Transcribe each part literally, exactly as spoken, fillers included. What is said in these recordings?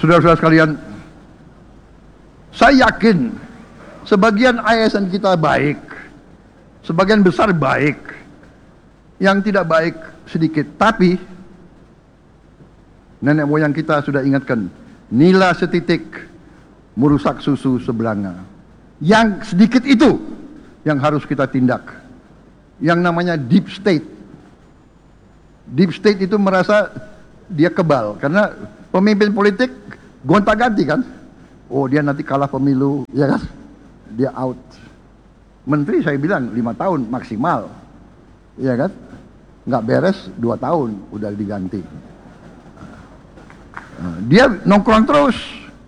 Saudara-saudara sekalian, saya yakin sebagian A S N kita baik, sebagian besar baik, yang tidak baik sedikit. Tapi nenek moyang kita sudah ingatkan, nila setitik merusak susu sebelanga. Yang sedikit itu yang harus kita tindak, yang namanya deep state. Deep state itu merasa dia kebal karena pemimpin politik gonta-ganti kan. Oh, dia nanti kalah pemilu, ya kan? Dia out. Menteri saya bilang lima tahun maksimal, ya kan? Nggak beres dua tahun udah diganti. Dia nongkrong terus,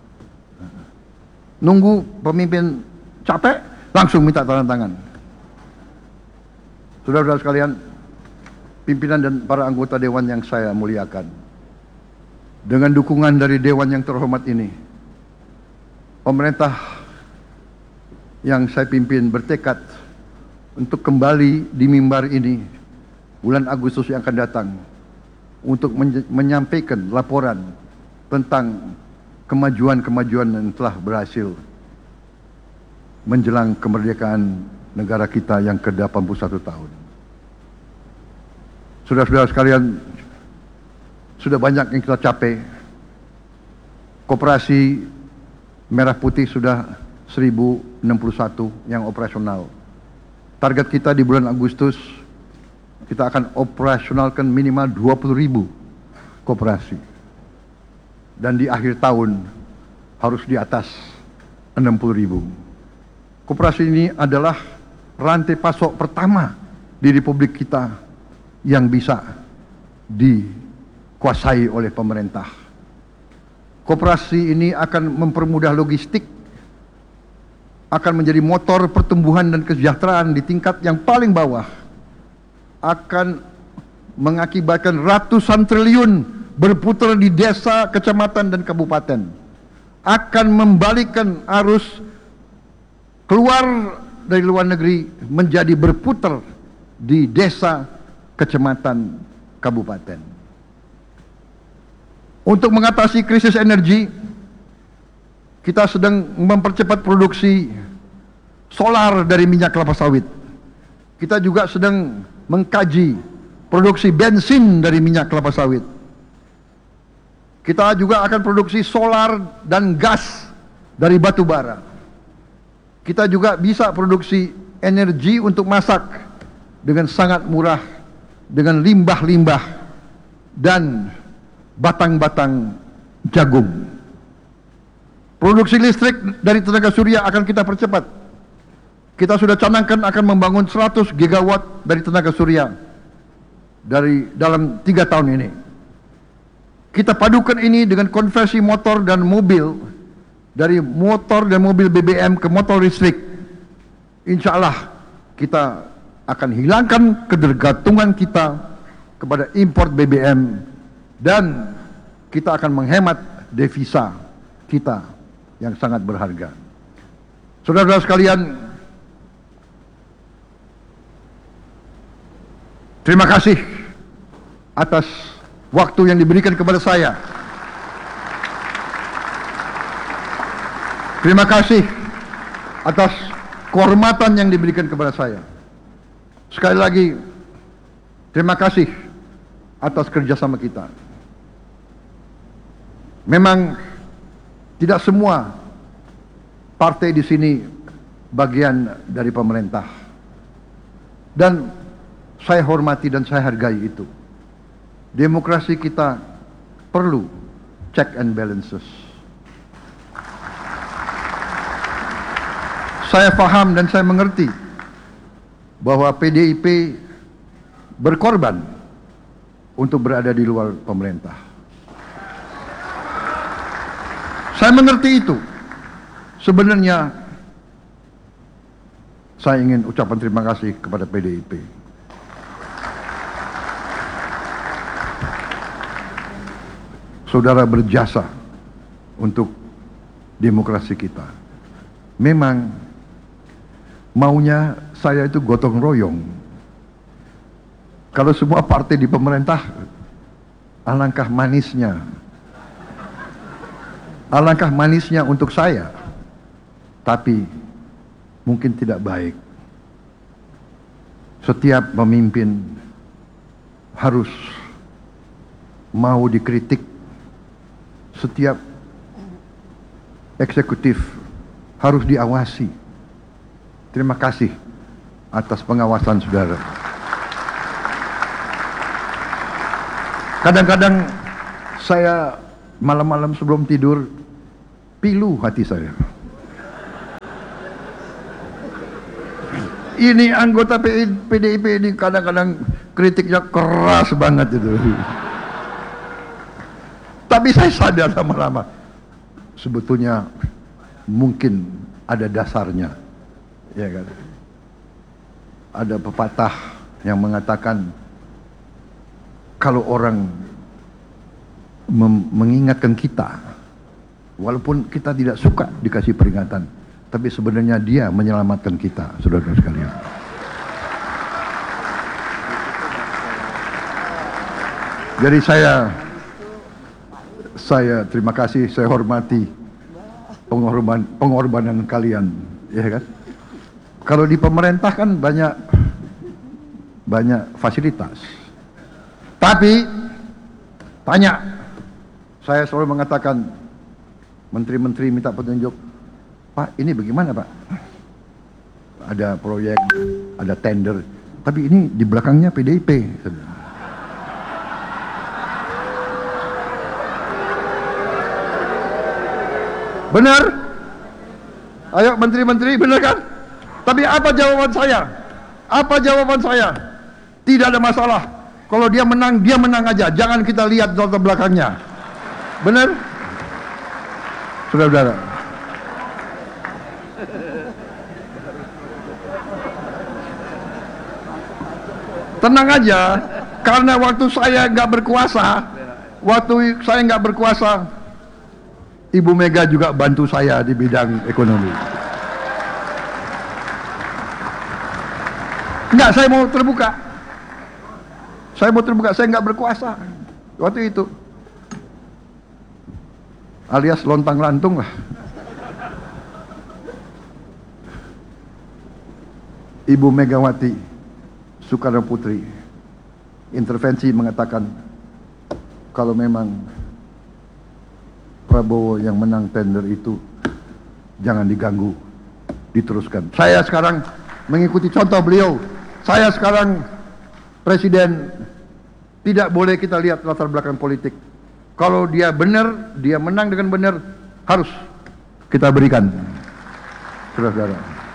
nunggu pemimpin capek langsung minta tanda tangan. Saudara-saudara sekalian, pimpinan dan para anggota dewan yang saya muliakan, dengan dukungan dari dewan yang terhormat ini, pemerintah yang saya pimpin bertekad untuk kembali di mimbar ini bulan Agustus yang akan datang untuk menyampaikan laporan tentang kemajuan-kemajuan yang telah berhasil menjelang kemerdekaan negara kita yang ke delapan puluh satu tahun. Saudara-saudara sekalian, sudah banyak yang kita capai. Koperasi Merah Putih sudah seribu enam puluh satu yang operasional. Target kita di bulan Agustus, kita akan operasionalkan minimal dua puluh ribu koperasi. Dan di akhir tahun harus di atas enam puluh ribu. Koperasi ini adalah rantai pasok pertama di Republik kita yang bisa dikuasai oleh pemerintah. Koperasi ini akan mempermudah logistik, akan menjadi motor pertumbuhan dan kesejahteraan di tingkat yang paling bawah, akan mengakibatkan ratusan triliun berputar di desa, kecamatan, dan kabupaten, akan membalikkan arus keluar dari luar negeri menjadi berputar di desa, kecamatan, kabupaten. Untuk mengatasi krisis energi, kita sedang mempercepat produksi solar dari minyak kelapa sawit. Kita juga sedang mengkaji produksi bensin dari minyak kelapa sawit. Kita juga akan produksi solar dan gas dari batu bara. Kita juga bisa produksi energi untuk masak dengan sangat murah, dengan limbah-limbah dan batang-batang jagung. Produksi listrik dari tenaga surya akan kita percepat. Kita sudah canangkan akan membangun seratus gigawatt dari tenaga surya dari dalam tiga tahun ini. Kita padukan ini dengan konversi motor dan mobil, dari motor dan mobil B B M ke motor listrik. Insya Allah kita akan hilangkan ketergantungan kita kepada import B B M dan kita akan menghemat devisa kita yang sangat berharga. Saudara-saudara sekalian, terima kasih atas waktu yang diberikan kepada saya. Terima kasih atas kehormatan yang diberikan kepada saya. Sekali lagi, terima kasih atas kerjasama kita. Memang tidak semua partai di sini bagian dari pemerintah, dan saya hormati dan saya hargai itu. Demokrasi kita perlu check and balances. Saya paham dan saya mengerti bahwa P D I P berkorban untuk berada di luar pemerintah. Saya mengerti itu. Sebenarnya saya ingin ucapan terima kasih kepada P D I P. Saudara berjasa untuk demokrasi kita. Memang maunya saya itu gotong royong. Kalau semua partai di pemerintah, alangkah manisnya. Alangkah manisnya untuk saya, tapi mungkin tidak baik. Setiap pemimpin harus mau dikritik, setiap eksekutif harus diawasi. Terima kasih atas pengawasan saudara. Kadang-kadang saya malam-malam sebelum tidur pilu hati saya. Ini anggota P D I P ini kadang-kadang kritiknya keras banget itu. Tapi saya sadar lama-lama sebetulnya mungkin ada dasarnya, ya kan? Ada pepatah yang mengatakan kalau orang mengingatkan kita, walaupun kita tidak suka dikasih peringatan, tapi sebenarnya dia menyelamatkan kita, saudara-saudara sekalian. Jadi saya, saya terima kasih, saya hormati pengorban, pengorbanan kalian, ya kan? Kalau di pemerintah kan banyak banyak fasilitas, tapi tanya, saya selalu mengatakan, menteri-menteri minta petunjuk, Pak, ini bagaimana Pak? Ada proyek, ada tender, tapi ini di belakangnya P D I P. Benar? Ayo menteri-menteri, benar kan? Tapi apa jawaban saya? Apa jawaban saya? Tidak ada masalah. Kalau dia menang, dia menang aja. Jangan kita lihat latar belakangnya. Benar? Saudara-saudara. Tenang aja, karena waktu saya nggak berkuasa, waktu saya nggak berkuasa, Ibu Mega juga bantu saya di bidang ekonomi. Enggak, saya mau terbuka. Saya mau terbuka, saya nggak berkuasa waktu itu. Alias lontang-lantung lah. Ibu Megawati Soekarno Putri intervensi mengatakan kalau memang Prabowo yang menang tender itu jangan diganggu, diteruskan. Saya sekarang mengikuti contoh beliau. Saya sekarang presiden, tidak boleh kita lihat latar belakang politik. Kalau dia benar, dia menang dengan benar, harus kita berikan. Saudara-saudara,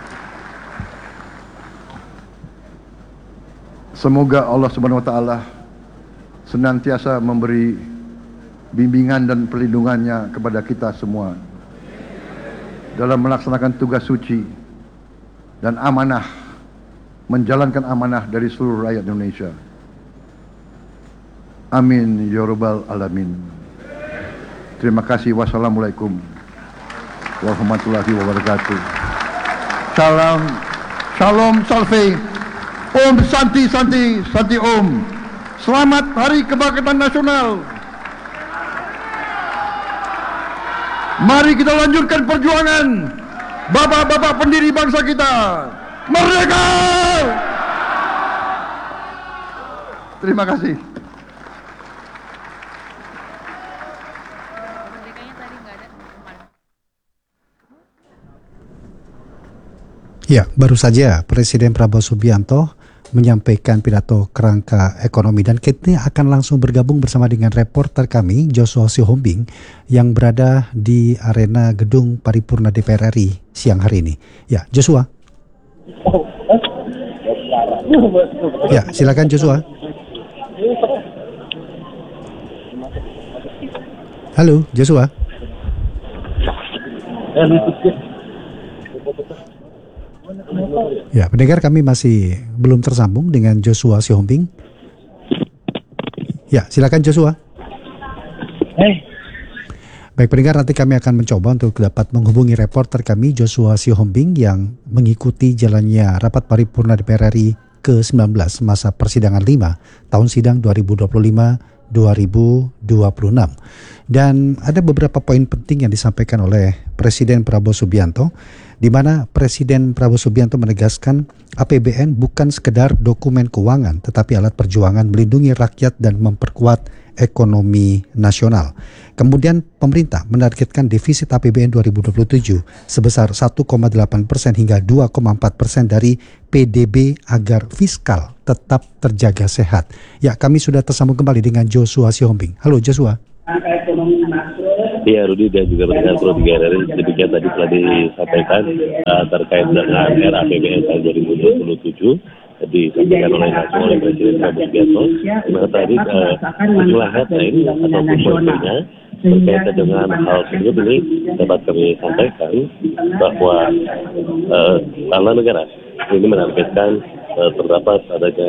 semoga Allah Subhanahu wa taala senantiasa memberi bimbingan dan perlindungannya kepada kita semua dalam melaksanakan tugas suci dan amanah, menjalankan amanah dari seluruh rakyat Indonesia. Amin ya rabbal alamin. Terima kasih. Wassalamualaikum warahmatullahi wabarakatuh. Salam, shalom salve, Om Santi Santi Santi Om. Selamat Hari Kebangkitan Nasional. Mari kita lanjutkan perjuangan bapak-bapak pendiri bangsa kita. Merdeka! Terima kasih. Ya, baru saja Presiden Prabowo Subianto menyampaikan pidato kerangka ekonomi, dan kita akan langsung bergabung bersama dengan reporter kami Joshua Sihombing yang berada di arena gedung paripurna D P R R I siang hari ini. Ya, Joshua. Ya, silakan Joshua. Halo, Joshua. Ya, pendengar, kami masih belum tersambung dengan Joshua Sihombing. Ya, silakan Joshua. Hey. Baik pendengar, nanti kami akan mencoba untuk dapat menghubungi reporter kami Joshua Sihombing yang mengikuti jalannya rapat paripurna D P R R I ke sembilan belas masa persidangan lima tahun sidang dua ribu dua puluh lima dua ribu dua puluh enam. Dan ada beberapa poin penting yang disampaikan oleh Presiden Prabowo Subianto, di mana Presiden Prabowo Subianto menegaskan A P B N bukan sekedar dokumen keuangan, tetapi alat perjuangan melindungi rakyat dan memperkuat ekonomi nasional. Kemudian pemerintah menargetkan defisit A P B N dua ribu dua puluh tujuh sebesar satu koma delapan persen hingga dua koma empat persen dari P D B agar fiskal tetap terjaga sehat. Ya, kami sudah tersambung kembali dengan Joshua Sihombing. Halo Joshua. Ya, Rudi dan juga pendengar Pro tiga R R I, demikian tadi telah disampaikan uh, terkait dengan R A P B N tahun dua ribu dua puluh tujuh disampaikan oleh langsung oleh Presiden Prabowo Subianto. Dimana tadi uh, sejumlah headline ataupun poin-poinnya terkait dengan hal tersebut ini dapat kami sampaikan bahwa uh, tala negara ini menargetkan uh, terdapat adanya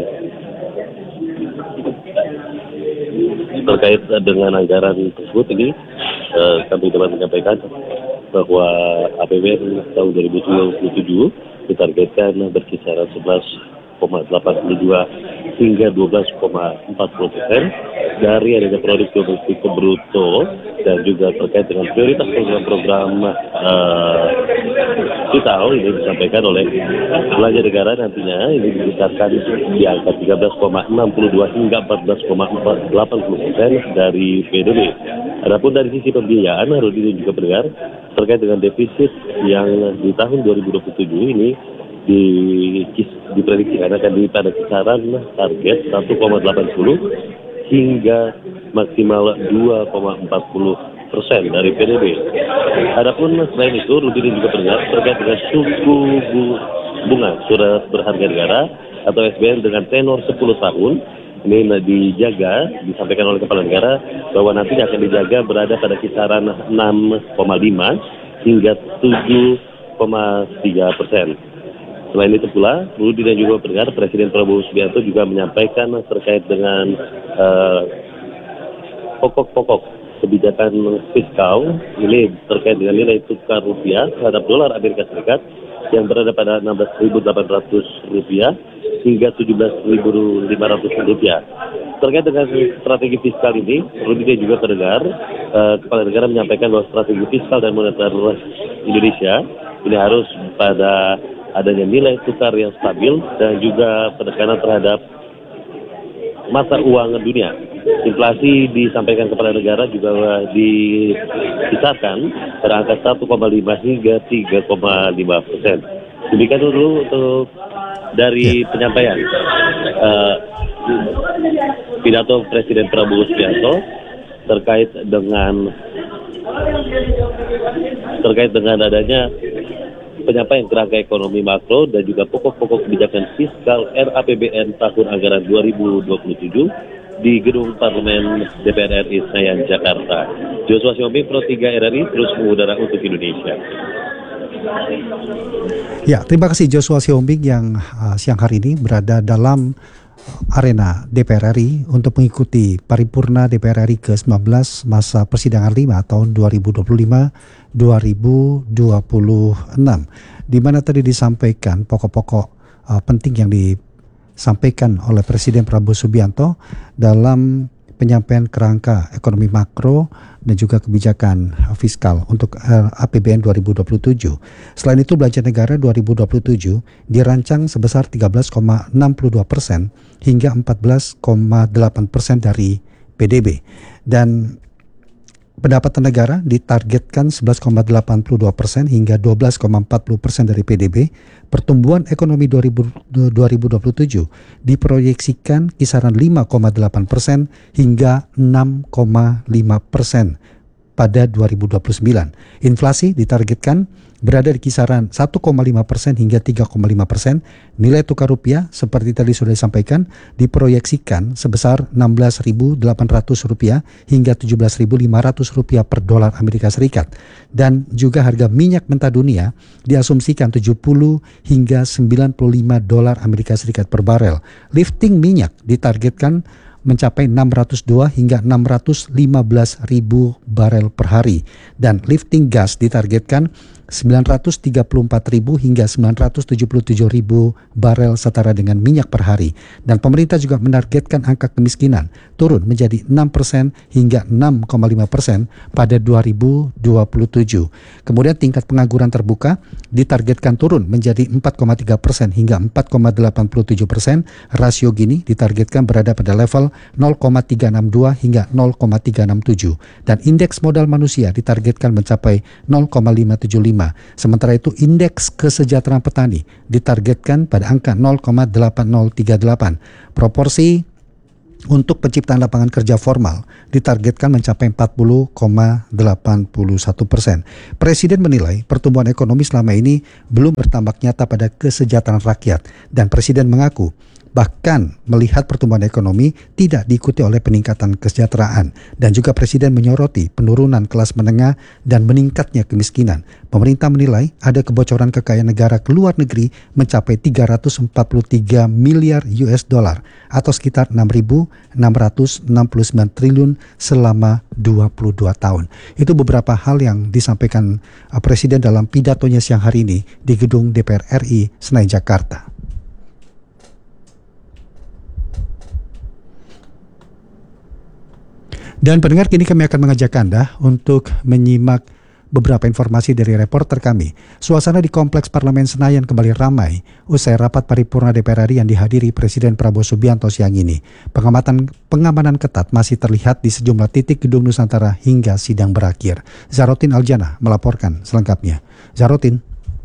terkait dengan anggaran tersebut ini uh, kami dapat menyampaikan bahwa A P B N tahun dua ribu dua puluh tujuh ditargetkan berkisaran sebelas koma delapan dua hingga dua belas koma empat puluh persen dari adanya produk domestik bruto, dan juga terkait dengan prioritas program-program uh, vital ini disampaikan oleh belanja negara nantinya ini dibesarkan di angka tiga belas koma enam dua hingga empat belas koma delapan persen dari P D B. Adapun dari sisi pembiayaan, Rudi dan juga pendengar, terkait dengan defisit yang di tahun dua ribu dua puluh tujuh ini di diprediksikan akan di pada kisaran target satu koma delapan nol hingga maksimal dua koma empat nol persen dari P D B. Adapun selain itu, Rudi dan juga pendengar, terkait dengan suku bunga surat berharga negara atau S B N dengan tenor sepuluh tahun, ini dijaga, disampaikan oleh Kepala Negara bahwa nantinya akan dijaga berada pada kisaran enam koma lima hingga tujuh koma tiga persen. Selain itu pula, Rudi dan juga pendengar, Presiden Prabowo Subianto juga menyampaikan terkait dengan uh, pokok-pokok kebijakan fiskal ini terkait dengan nilai tukar rupiah terhadap dolar Amerika Serikat yang berada pada enam belas ribu delapan ratus rupiah hingga tujuh belas ribu lima ratus rupiah. Terkait dengan strategi fiskal ini, Rudi dan juga pendengar, uh, Kepala Negara menyampaikan bahwa strategi fiskal dan moneter Indonesia ini harus pada adanya nilai tukar yang stabil dan juga penekanan terhadap mata uang dunia. Inflasi disampaikan Kepala Negara juga dikisarkan pada angka satu koma lima hingga tiga koma lima persen. Demikian dulu untuk dari penyampaian uh, pidato Presiden Prabowo Subianto terkait dengan terkait dengan adanya penyampaian kerangka ekonomi makro dan juga pokok-pokok kebijakan fiskal R A P B N tahun anggaran dua ribu dua puluh tujuh di Gedung Parlemen D P R R I Senayan, Jakarta. Joshua Sihombing, Pro tiga R R I, terus mengudara untuk Indonesia. Ya, terima kasih Joshua Sihombing yang uh, siang hari ini berada dalam arena D P R R I untuk mengikuti paripurna D P R R I ke sembilan belas masa persidangan lima tahun dua ribu dua puluh lima dua ribu dua puluh enam, di mana tadi disampaikan pokok-pokok uh, penting yang disampaikan oleh Presiden Prabowo Subianto dalam penyampaian kerangka ekonomi makro dan juga kebijakan fiskal untuk A P B N dua ribu dua puluh tujuh. Selain itu, belanja negara dua ribu dua puluh tujuh dirancang sebesar tiga belas koma enam dua persen hingga empat belas koma delapan persen dari P D B. Dan pendapatan negara ditargetkan sebelas koma delapan dua persen hingga dua belas koma empat puluh persen dari P D B. Pertumbuhan ekonomi dua ribu dua puluh tujuh diproyeksikan kisaran lima koma delapan persen hingga enam koma lima persen pada dua ribu dua puluh sembilan. Inflasi ditargetkan berada di kisaran satu koma lima persen hingga tiga koma lima persen. Nilai tukar rupiah seperti tadi sudah disampaikan diproyeksikan sebesar enam belas ribu delapan ratus rupiah hingga tujuh belas ribu lima ratus rupiah per dolar Amerika Serikat. Dan juga harga minyak mentah dunia diasumsikan tujuh puluh hingga sembilan puluh lima dolar Amerika Serikat per barel. Lifting minyak ditargetkan mencapai enam ratus dua hingga enam ratus lima belas ribu barel per hari dan lifting gas ditargetkan sembilan ratus tiga puluh empat ribu hingga sembilan ratus tujuh puluh tujuh ribu barel setara dengan minyak per hari. Dan pemerintah juga menargetkan angka kemiskinan turun menjadi enam persen hingga enam koma lima persen pada dua ribu dua puluh tujuh. Kemudian tingkat pengangguran terbuka ditargetkan turun menjadi empat koma tiga persen hingga empat koma delapan tujuh persen. Rasio Gini ditargetkan berada pada level nol koma tiga enam dua hingga nol koma tiga enam tujuh. Dan indeks modal manusia ditargetkan mencapai nol koma lima tujuh lima. Sementara itu indeks kesejahteraan petani ditargetkan pada angka nol koma delapan nol tiga delapan. Proporsi untuk penciptaan lapangan kerja formal ditargetkan mencapai empat puluh koma delapan satu persen. Presiden menilai pertumbuhan ekonomi selama ini belum bertambah nyata pada kesejahteraan rakyat dan Presiden mengaku bahkan melihat pertumbuhan ekonomi tidak diikuti oleh peningkatan kesejahteraan. Dan juga Presiden menyoroti penurunan kelas menengah dan meningkatnya kemiskinan. Pemerintah menilai ada kebocoran kekayaan negara ke luar negeri mencapai tiga ratus empat puluh tiga miliar U S dollar atau sekitar enam ribu enam ratus enam puluh sembilan triliun selama dua puluh dua tahun. Itu beberapa hal yang disampaikan uh, Presiden dalam pidatonya siang hari ini di gedung D P R R I Senayan, Jakarta. Dan pendengar, kini kami akan mengajak Anda untuk menyimak beberapa informasi dari reporter kami. Suasana di Kompleks Parlemen Senayan kembali ramai usai rapat paripurna D P R R I yang dihadiri Presiden Prabowo Subianto siang ini. Pengamatan pengamanan ketat masih terlihat di sejumlah titik gedung Nusantara hingga sidang berakhir. Zarotin Aljana melaporkan selengkapnya. Zarotin.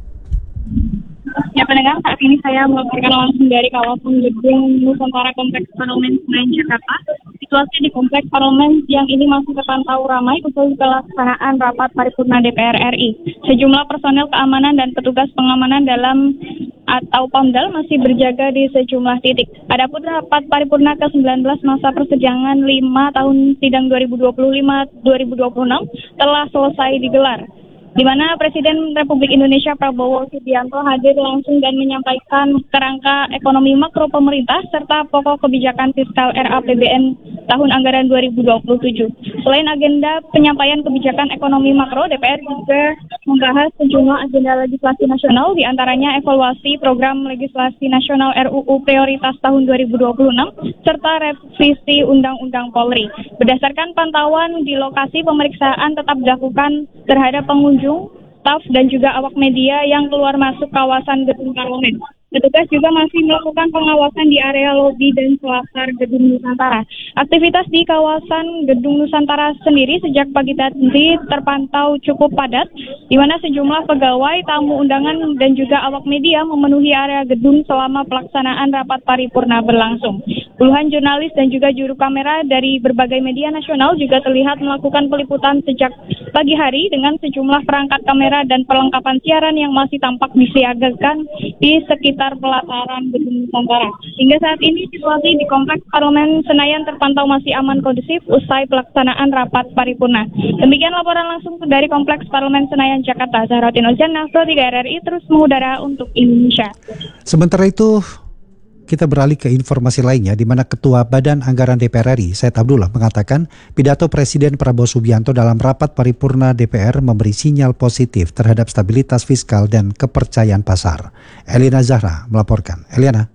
Ya pendengar, saat ini saya melaporkan langsung dari kawasan gedung Nusantara Kompleks Parlemen Senayan, Jakarta. Situasi di Kompleks Parlemen siang ini masih terpantau ramai usai pelaksanaan rapat paripurna D P R R I. Sejumlah personel keamanan dan petugas pengamanan dalam atau PAMDAL masih berjaga di sejumlah titik. Adapun rapat paripurna ke sembilan belas masa persidangan lima tahun sidang dua ribu dua puluh lima dua ribu dua puluh enam telah selesai digelar, di mana Presiden Republik Indonesia Prabowo Subianto hadir langsung dan menyampaikan kerangka ekonomi makro pemerintah serta pokok kebijakan fiskal R A P B N tahun anggaran dua ribu dua puluh tujuh. Selain agenda penyampaian kebijakan ekonomi makro, D P R juga membahas sejumlah agenda legislasi nasional, diantaranya evaluasi program legislasi nasional R U U prioritas tahun dua ribu dua puluh enam serta revisi Undang-Undang Polri. Berdasarkan pantauan di lokasi, pemeriksaan tetap dilakukan terhadap pengunjung, staf, dan juga awak media yang keluar masuk kawasan gedung parlemen. Petugas juga masih melakukan pengawasan di area lobi dan selasar gedung Nusantara. Aktivitas di kawasan gedung Nusantara sendiri sejak pagi tadi terpantau cukup padat, di mana sejumlah pegawai, tamu undangan, dan juga awak media memenuhi area gedung selama pelaksanaan rapat paripurna berlangsung. Puluhan jurnalis dan juga juru kamera dari berbagai media nasional juga terlihat melakukan peliputan sejak pagi hari dengan sejumlah perangkat kamera dan perlengkapan siaran yang masih tampak disiagakan di sekitar pelataran gedung Nusantara. Hingga saat ini situasi di Kompleks Parlemen Senayan terpantau masih aman kondusif usai pelaksanaan rapat paripurna. Demikian laporan langsung dari Kompleks Parlemen Senayan, Jakarta. Zahrotin Oljana, Pro tiga R R I terus mengudara untuk Indonesia. Sementara itu, kita beralih ke informasi lainnya, di mana Ketua Badan Anggaran D P R R I, Said Abdullah, mengatakan pidato Presiden Prabowo Subianto dalam rapat paripurna D P R memberi sinyal positif terhadap stabilitas fiskal dan kepercayaan pasar. Eliana Zahra melaporkan. Eliana.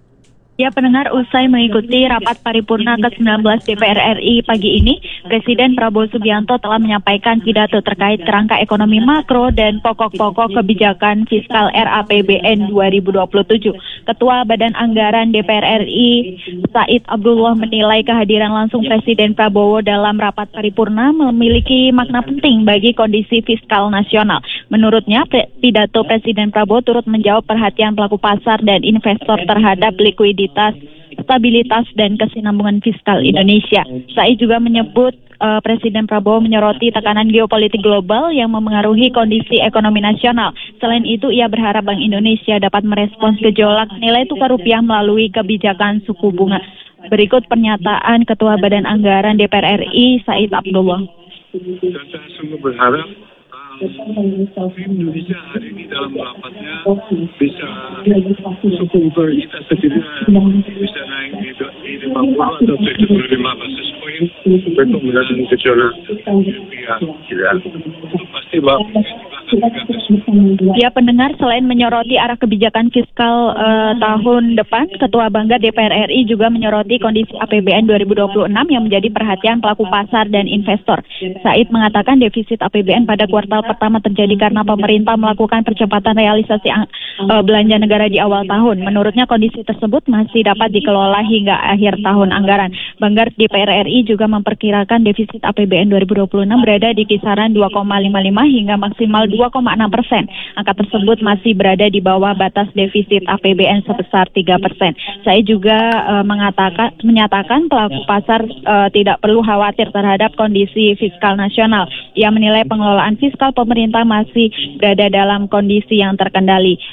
Ya pendengar, usai mengikuti rapat paripurna ke sembilan belas D P R R I pagi ini, Presiden Prabowo Subianto telah menyampaikan pidato terkait kerangka ekonomi makro dan pokok-pokok kebijakan fiskal R A P B N dua ribu dua puluh tujuh. Ketua Badan Anggaran D P R R I, Said Abdullah, menilai kehadiran langsung Presiden Prabowo dalam rapat paripurna memiliki makna penting bagi kondisi fiskal nasional. Menurutnya, pidato Presiden Prabowo turut menjawab perhatian pelaku pasar dan investor terhadap likuiditas, stabilitas, dan kesinambungan fiskal Indonesia. Said juga menyebut uh, Presiden Prabowo menyoroti tekanan geopolitik global yang memengaruhi kondisi ekonomi nasional. Selain itu, ia berharap Bank Indonesia dapat merespons gejolak nilai tukar rupiah melalui kebijakan suku bunga. Berikut pernyataan Ketua Badan Anggaran D P R R I, Said Abdullah. Dan saya sungguh berharap Indonesia hari ini dalam rapatnya bisa suku bunga kita setidaknya bisa naik di lima puluh atau tujuh puluh lima basis point pertumbuhan gejolak rupiah kita pasti bakal Ya, pendengar, selain menyoroti arah kebijakan fiskal eh, tahun depan, Ketua Banggar D P R R I juga menyoroti kondisi A P B N dua ribu dua puluh enam yang menjadi perhatian pelaku pasar dan investor. Said mengatakan defisit A P B N pada kuartal pertama terjadi karena pemerintah melakukan percepatan realisasi eh, belanja negara di awal tahun. Menurutnya kondisi tersebut masih dapat dikelola hingga akhir tahun anggaran. Banggar D P R R I juga memperkirakan defisit A P B N dua ribu dua puluh enam berada di kisaran dua koma lima lima hingga maksimal dua koma enam persen. Angka tersebut masih berada di bawah batas defisit A P B N sebesar tiga persen. Saya juga uh, mengatakan menyatakan pelaku pasar uh, tidak perlu khawatir terhadap kondisi fiskal nasional. Ia menilai pengelolaan fiskal pemerintah masih berada dalam kondisi yang terkendali.